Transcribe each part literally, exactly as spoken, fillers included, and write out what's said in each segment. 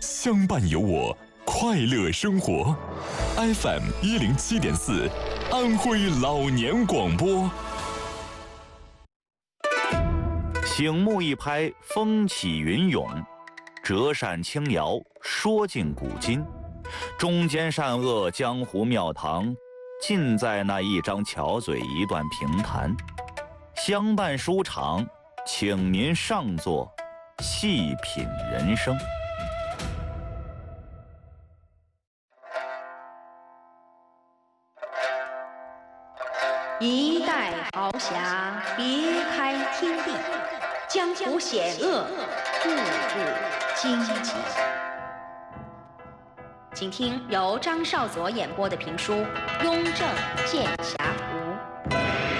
相伴有我，快乐生活。F M 一零七点四，安徽老年广播。 醒目一拍，风起云涌；折扇轻摇，说尽古今。中间善恶，江湖庙堂，尽在那一张巧嘴，一段评弹。相伴书场，请您上座，细品人生。 一代豪侠，别开天地，江湖险恶，步步荆棘。请听由张少佐演播的评书《雍正剑侠图》。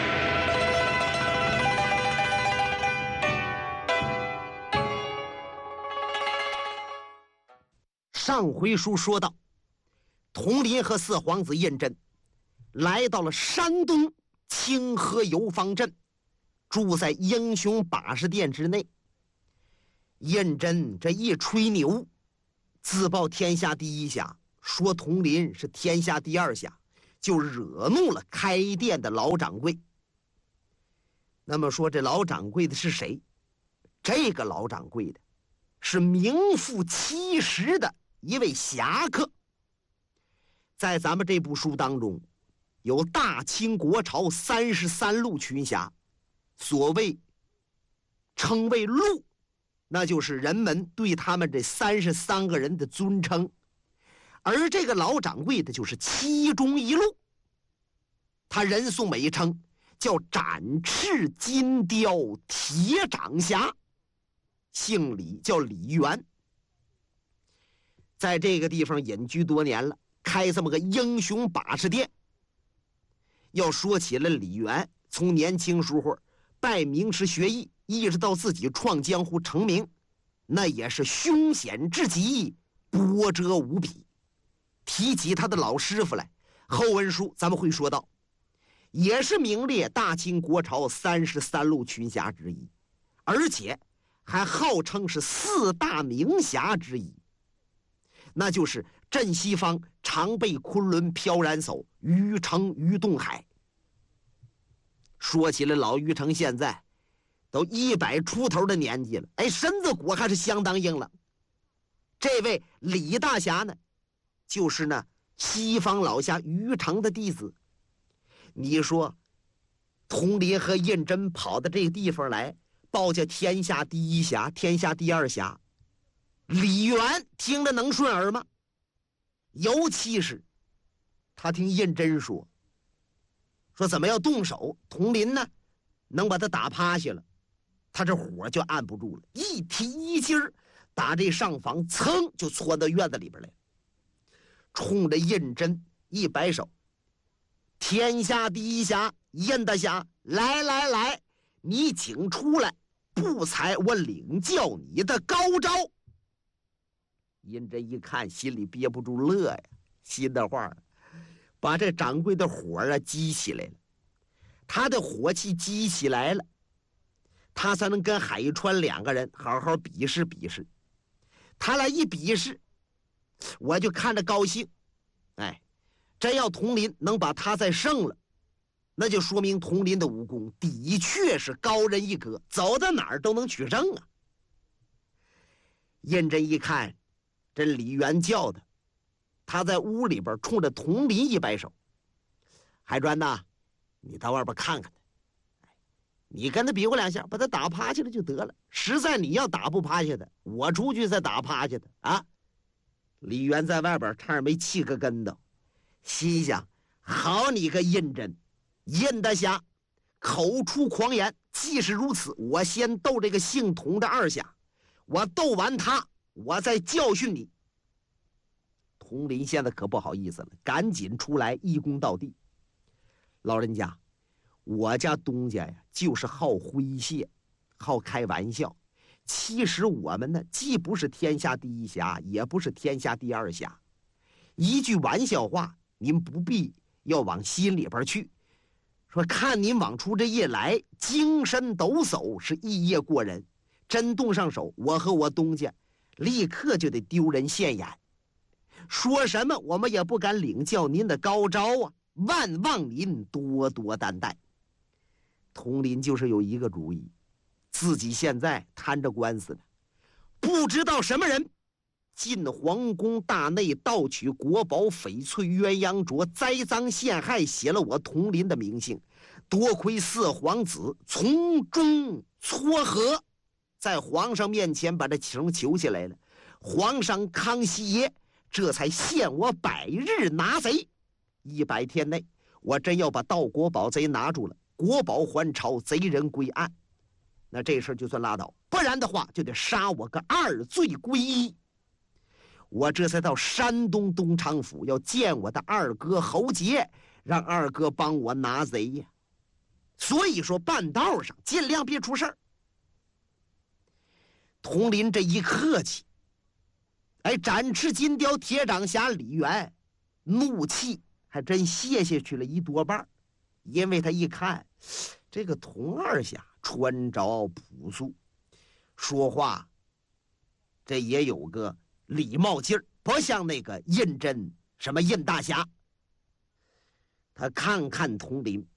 上回书说到，佟林和四皇子胤禛来到了山东清河游方镇，住在英雄把式殿之内。胤禛这一吹牛，自报天下第一侠，说佟林是天下第二侠，就惹怒了开店的老掌柜。那么说这老掌柜的是谁？这个老掌柜的是名副其实的一位侠客。在咱们这部书当中，有大清国朝三十三路群侠，所谓称为路，那就是人们对他们这三十三个人的尊称，而这个老掌柜的就是其中一路。他人送美称叫展翅金雕铁掌侠，姓李，叫李元，在这个地方隐居多年了，开这么个英雄把式店。要说起了李元，从年轻时候拜名师学艺，一直到自己创江湖成名，那也是凶险至极，波折无比。提起他的老师傅来，后文书咱们会说到，也是名列大清国朝三十三路群侠之一，而且还号称是四大名侠之一，那就是镇西方、常被昆仑飘然叟于成于东海。说起来，老于成现在都一百出头的年纪了，哎，身子骨还是相当硬了。这位李大侠呢，就是那西方老侠于成的弟子。你说佟林和胤禛跑到这个地方来，报叫天下第一侠，天下第二侠，李元听着能顺耳吗？尤其是他听胤禛说说怎么要动手，佟林呢能把他打趴下了，他这火就按不住了，一提一劲儿打这上房，噌就窜到院子里边来，冲着胤禛一摆手：“天下第一侠胤大侠，来来来，你请出来，不才我领教你的高招。”胤禛一看，心里憋不住乐呀，心的话把这掌柜的火啊激起来了。他的火气激起来了，他才能跟海川两个人好好比试比试。他俩一比试，我就看着高兴。哎，真要佟林能把他再胜了，那就说明佟林的武功的确是高人一格，走到哪儿都能取胜啊。胤禛一看这李元叫的，他在屋里边冲着佟林一摆手：“海川呐，你到外边看看他，你跟他比划两下，把他打趴下了就得了。实在你要打不趴下的，我出去再打趴下的啊！”李元在外边差点没气个跟头，心想：好你个胤禛，胤大侠，口出狂言。既是如此，我先斗这个姓佟的二侠，我斗完他，我再教训你。佟林现在可不好意思了，赶紧出来一躬到地：“老人家，我家东家呀，就是好诙谐，好开玩笑。其实我们呢，既不是天下第一侠，也不是天下第二侠。一句玩笑话，您不必要往心里边去。说看您往出这一来，精神抖擞，是一夜过人。真动上手，我和我东家立刻就得丢人现眼，说什么我们也不敢领教您的高招啊！万望您多多担待。佟林就是有一个主意，自己现在摊着官司呢，不知道什么人进皇宫大内盗取国宝翡翠鸳鸯镯，栽赃陷害，写了我佟林的名姓。多亏四皇子从中撮合，在皇上面前把这情求下来了。皇上康熙爷这才限我百日拿贼，一百天内我真要把盗国宝贼拿住了，国宝还朝，贼人归案，那这事就算拉倒，不然的话就得杀我个二罪归一。我这才到山东东昌府要见我的二哥侯杰，让二哥帮我拿贼呀。所以说半道上尽量别出事儿。佟林这一客气，哎，展翅金雕铁掌侠李元怒气还真泄下去了一多半，因为他一看这个佟二侠穿着朴素，说话这也有个礼貌劲儿，不像那个胤禛什么胤大侠。他看看佟林，